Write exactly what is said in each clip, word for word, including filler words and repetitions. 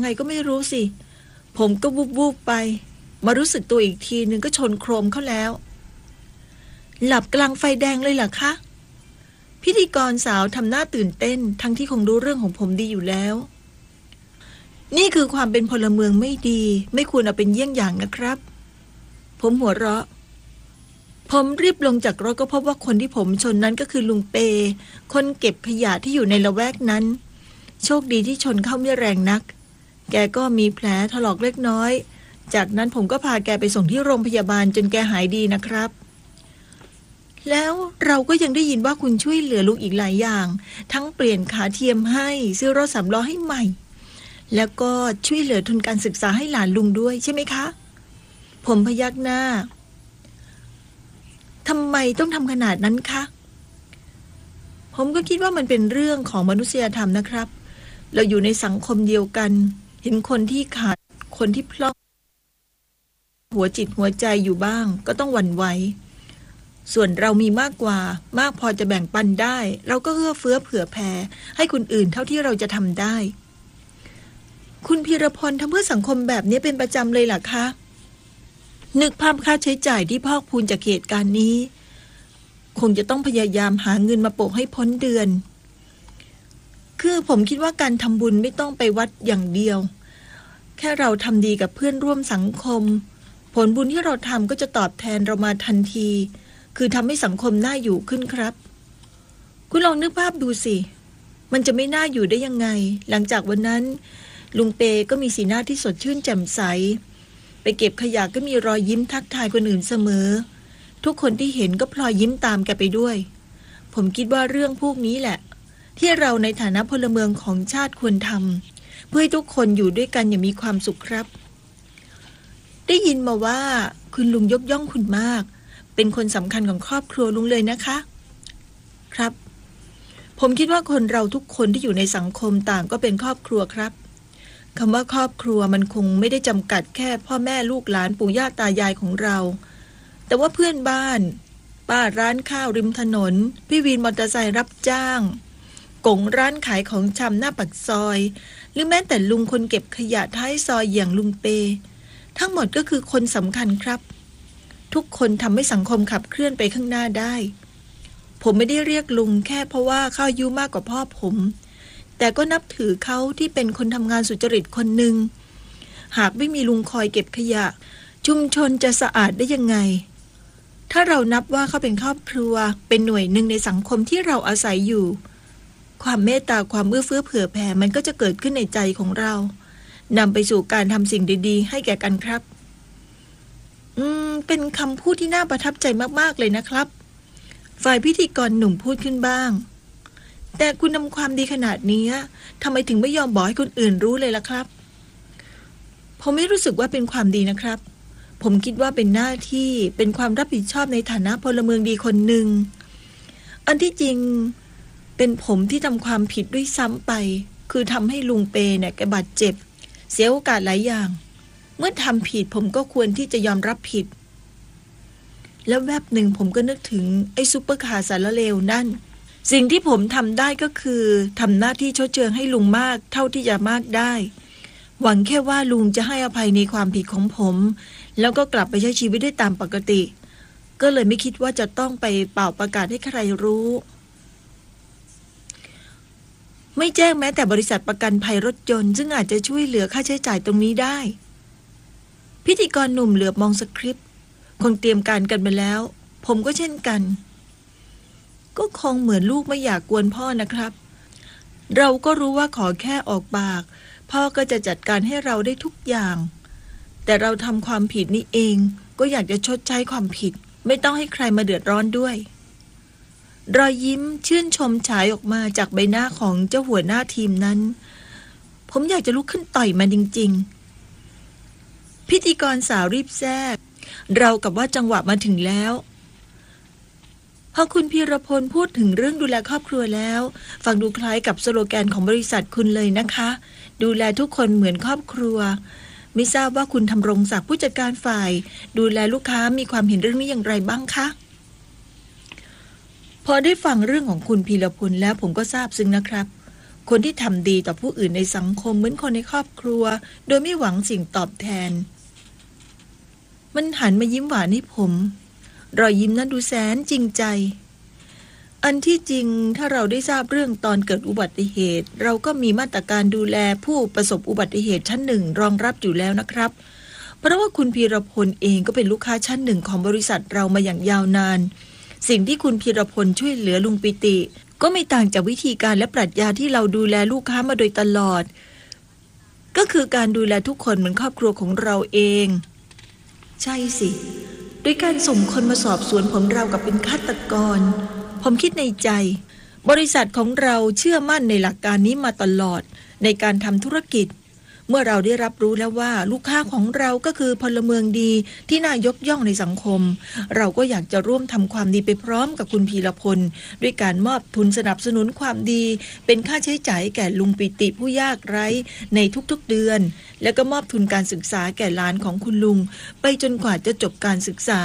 ยังไงก็ไม่รู้สิผมก็วูบวูบไปมารู้สึกตัวอีกทีนึงก็ชนโครมเขาแล้วหลับกลางไฟแดงเลยเหรอคะพิธีกรสาวทำหน้าตื่นเต้นทั้งที่คงรู้เรื่องของผมดีอยู่แล้วนี่คือความเป็นพลเมืองไม่ดีไม่ควรเอาเป็นเยี่ยงอย่างนะครับผมหัวเราะผมรีบลงจากรถก็พบว่าคนที่ผมชนนั้นก็คือลุงเปคนเก็บขยะที่อยู่ในละแวกนั้นโชคดีที่ชนเข้าไม่แรงนักแกก็มีแผลถลอกเล็กน้อยจากนั้นผมก็พาแกไปส่งที่โรงพยาบาลจนแกหายดีนะครับแล้วเราก็ยังได้ยินว่าคุณช่วยเหลือลุงอีกหลายอย่างทั้งเปลี่ยนขาเทียมให้ซื้อรถสามล้อให้ใหม่แล้วก็ช่วยเหลือทุนการศึกษาให้หลานลุงด้วยใช่ไหมคะผมพยักหน้าทำไมต้องทำขนาดนั้นคะผมก็คิดว่ามันเป็นเรื่องของมนุษยธรรมนะครับเราอยู่ในสังคมเดียวกันเห็นคนที่ขาดคนที่พร่องหัวจิตหัวใจอยู่บ้างก็ต้องหวั่นไหวส่วนเรามีมากกว่ามากพอจะแบ่งปันได้เราก็เอื้อเฟื้อเผื่อแผ่ให้คนอื่นเท่าที่เราจะทำได้คุณพีรพลทำเพื่อสังคมแบบนี้เป็นประจำเลยเหรอคะนึกภาพค่าใช้จ่ายที่พอกพูนจากเหตุการณ์นี้คงจะต้องพยายามหาเงินมาโปะให้พ้นเดือนคือผมคิดว่าการทำบุญไม่ต้องไปวัดอย่างเดียวแค่เราทำดีกับเพื่อนร่วมสังคมผลบุญที่เราทำก็จะตอบแทนเรามาทันทีคือทำให้สังคมน่าอยู่ขึ้นครับคุณลองนึกภาพดูสิมันจะไม่น่าอยู่ได้ยังไงหลังจากวันนั้นลุงเปก็มีสีหน้าที่สดชื่นแจ่มใสไปเก็บขยะก็มีรอยยิ้มทักทายคนอื่นเสมอทุกคนที่เห็นก็พลอยยิ้มตามแกไปด้วยผมคิดว่าเรื่องพวกนี้แหละที่เราในฐานะพลเมืองของชาติควรทำเพื่อให้ทุกคนอยู่ด้วยกันอย่างมีความสุขครับได้ยินมาว่าคุณลุงยกย่องคุณมากเป็นคนสำคัญของครอบครัวลุงเลยนะคะครับผมคิดว่าคนเราทุกคนที่อยู่ในสังคมต่างก็เป็นครอบครัวครับคำว่าครอบครัวมันคงไม่ได้จำกัดแค่พ่อแม่ลูกหลานปู่ย่าตายายของเราแต่ว่าเพื่อนบ้านป้าร้านข้าวริมถนนพี่วินมอเตอร์ไซค์รับจ้างกงร้านขายของชำหน้าปากซอยหรือแม้แต่ลุงคนเก็บขยะท้ายซอยอย่างลุงเปทั้งหมดก็คือคนสำคัญครับทุกคนทำให้สังคมขับเคลื่อนไปข้างหน้าได้ผมไม่ได้เรียกลุงแค่เพราะว่าเขาอายุมากกว่าพ่อผมแต่ก็นับถือเขาที่เป็นคนทำงานสุจริตคนหนึ่งหากไม่มีลุงคอยเก็บขยะชุมชนจะสะอาดได้ยังไงถ้าเรานับว่าเขาเป็นครอบครัวเป็นหน่วยหนึ่งในสังคมที่เราอาศัยอยู่ความเมตตาความเอื้อเฟื้อเผื่อแผ่มันก็จะเกิดขึ้นในใจของเรานำไปสู่การทำสิ่งดีๆให้แก่กันครับอืมเป็นคำพูดที่น่าประทับใจมากๆเลยนะครับฝ่ายพิธีกรหนุ่มพูดขึ้นบ้างแต่คุณทำความดีขนาดนี้ทำไมถึงไม่ยอมบอกให้คนอื่นรู้เลยล่ะครับผมไม่รู้สึกว่าเป็นความดีนะครับผมคิดว่าเป็นหน้าที่เป็นความรับผิดชอบในฐานะพลเมืองดีคนหนึ่งอันที่จริงเป็นผมที่ทำความผิดด้วยซ้ำไปคือทำให้ลุงเปเนี่ยแกบาดเจ็บเสียโอกาสหลายอย่างเมื่อทำผิดผมก็ควรที่จะยอมรับผิดแล้วแวบหนึ่งผมก็นึกถึงไอ้ซุปเปอร์คาร์สารเลวนั่นสิ่งที่ผมทำได้ก็คือทำหน้าที่ชดเชยให้ลุงมากเท่าที่จะมากได้หวังแค่ว่าลุงจะให้อภัยในความผิดของผมแล้วก็กลับไปใช้ชีวิตได้ตามปกติก็เลยไม่คิดว่าจะต้องไปเป่าประกาศให้ใครรู้ไม่แจ้งแม้แต่บริษัทประกันภัยรถยนต์ซึ่งอาจจะช่วยเหลือค่าใช้จ่ายตรงนี้ได้พิธีกรหนุ่มเหลือบมองสคริปต์คงเตรียมการกันไปแล้วผมก็เช่นกันก็คงเหมือนลูกไม่อยากกวนพ่อนะครับเราก็รู้ว่าขอแค่ออกปากพ่อก็จะจัดการให้เราได้ทุกอย่างแต่เราทำความผิดนี่เองก็อยากจะชดใช้ความผิดไม่ต้องให้ใครมาเดือดร้อนด้วยรอยยิ้มชื่นชมฉายออกมาจากใบหน้าของเจ้าหัวหน้าทีมนั้นผมอยากจะลุกขึ้นต่อยมันจริงๆพิธีกรสาวรีบแทรกเรากับว่าจังหวะมาถึงแล้วพอคุณพีรพลพูดถึงเรื่องดูแลครอบครัวแล้วฟังดูคล้ายกับสโลแกนของบริษัทคุณเลยนะคะดูแลทุกคนเหมือนครอบครัวไม่ทราบว่าคุณธำรงศักดิ์ผู้จัดการฝ่ายดูแลลูกค้ามีความเห็นเรื่องนี้อย่างไรบ้างคะพอได้ฟังเรื่องของคุณพีรพลแล้วผมก็ทราบซึ้งนะครับคนที่ทำดีต่อผู้อื่นในสังคมเหมือนคนในครอบครัวโดยไม่หวังสิ่งตอบแทนมันหันมายิ้มหวานให้ผมรอยยิ้มนั้นดูแสนจริงใจอันที่จริงถ้าเราได้ทราบเรื่องตอนเกิดอุบัติเหตุเราก็มีมาตรการดูแลผู้ประสบอุบัติเหตุชั้นหนึ่งรองรับอยู่แล้วนะครับเพราะว่าคุณพีรพลเองก็เป็นลูกค้าชั้นหนึ่งของบริษัทเรามาอย่างยาวนานสิ่งที่คุณพีรพลช่วยเหลือลุงปิติก็ไม่ต่างจากวิธีการและปรัชญาที่เราดูแลลูกค้ามาโดยตลอดก็คือการดูแลทุกคนเหมือนครอบครัวของเราเองใช่สิด้วยการส่งคนมาสอบสวนผมเรากับเป็นฆาตกรผมคิดในใจบริษัทของเราเชื่อมั่นในหลักการนี้มาตลอดในการทำธุรกิจเมื่อเราได้รับรู้แล้วว่าลูกค้าของเราก็คือพลเมืองดีที่น่ายกย่องในสังคมเราก็อยากจะร่วมทำความดีไปพร้อมกับคุณพีรพลด้วยการมอบทุนสนับสนุนความดีเป็นค่าใช้จ่ายแก่ลุงปิติผู้ยากไร้ในทุกๆเดือนแล้วก็มอบทุนการศึกษาแก่หลานของคุณลุงไปจนกว่าจะจบการศึกษา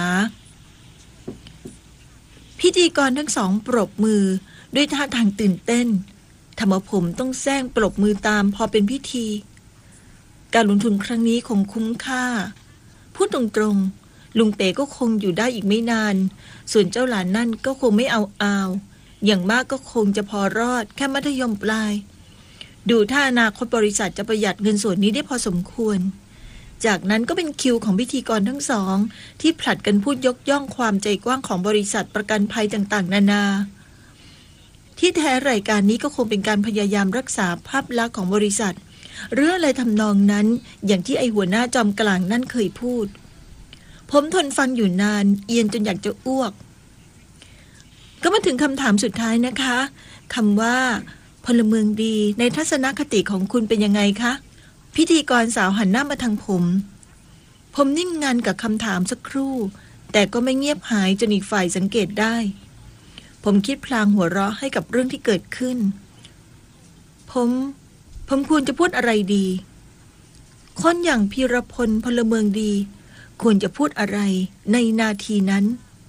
พิธีกรทั้งสองปรบมือด้วยท่าทางตื่นเต้นทำเอาผมต้องแซงปรบมือตามพอเป็นพิธีการลงทุนครั้งนี้คงคุ้มค่าพูดตรงๆลุงเป๋ก็คงอยู่ได้อีกไม่นานส่วนเจ้าหลานนั่นก็คงไม่เอาอาวอย่างมากก็คงจะพอรอดแค่มัธยมปลายดูถ้าอนาคตบริษัทจะประหยัดเงินส่วนนี้ได้พอสมควรจากนั้นก็เป็นคิวของพิธีกรทั้งสองที่ผลัดกันพูดยกย่องความใจกว้างของบริษัทประกันภัยต่างๆนานาที่แท้รายการนี้ก็คงเป็นการพยายามรักษาภาพลักษณ์ของบริษัทหรืออะไรทำนองนั้นอย่างที่ไอหัวหน้าจอมกลางนั่นเคยพูดผมทนฟังอยู่นานเอียนจนอยากจะอ้วกก็มาถึงคำถามสุดท้ายนะคะคำว่าพลเมืองดีในทัศนคติของคุณเป็นยังไงคะพิธีกรสาวหันหน้ามาทางผมผมนิ่งงันกับคำถามสักครู่แต่ก็ไม่เงียบหายจนอีกฝ่ายสังเกตได้ผมคิดพลางหัวเราะให้กับเรื่องที่เกิดขึ้นผมผมควรจะพูดอะไรดีคนอย่างพีรพลพลเมืองดีควรจะพูดอะไรในนาทีนั้น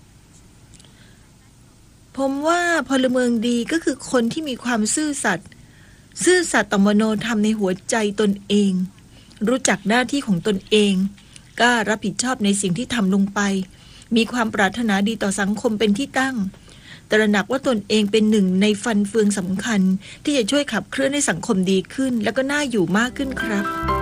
ผมว่าพลเมืองดีก็คือคนที่มีความซื่อสัตย์ซื่อสัตย์ต่อมโนธรรมในหัวใจตนเองรู้จักหน้าที่ของตนเองกล้ารับผิดชอบในสิ่งที่ทำลงไปมีความปรารถนาดีต่อสังคมเป็นที่ตั้งตระหนักว่าตนเองเป็นหนึ่งในฟันเฟืองสำคัญที่จะช่วยขับเคลื่อนให้สังคมดีขึ้นแล้วก็น่าอยู่มากขึ้นครับ